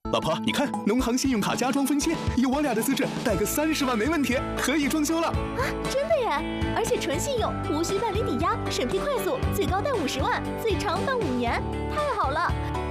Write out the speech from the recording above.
老婆，你看，农行信用卡加装分期，以我俩的资质，贷个30万没问题，可以装修了。 啊，真的耶！而且纯信用，无需办理抵押，审批快速，最高贷50万，最长办5年，太好了！